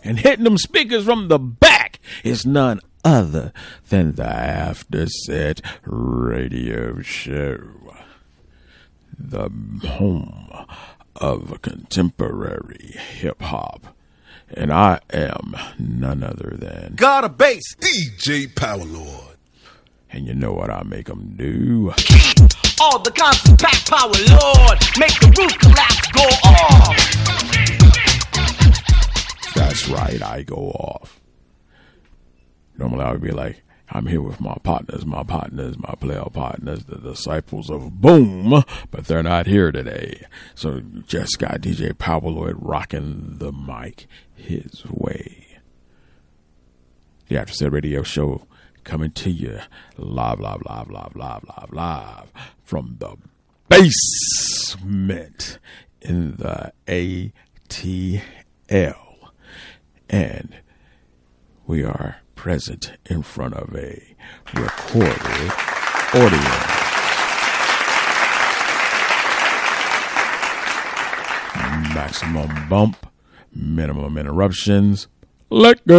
And hitting them speakers from the back is none other than the After Set Radio Show, the home of contemporary hip-hop. And I am none other than God of Bass, DJ Power Lord. And you know what I make them do? All the constant pack Power Lord, make the roof collapse, go off. That's right, I go off. Normally I would be like, I'm here with my partners, my player partners, the disciples of Boom, but they're not here today. So just got DJ Power Lord rocking the mic his way. The After Set Radio Show coming to you live from the basement in the ATL. And we are present in front of a recorded audience. Maximum bump, minimum interruptions. Let go.